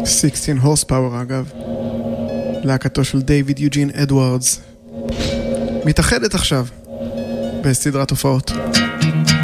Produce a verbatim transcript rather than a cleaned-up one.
שש עשרה horsepower אגב. להקתו של דיוויד יוג'ין אדוארדס. מתאחדת עכשיו בסדרת הופעות.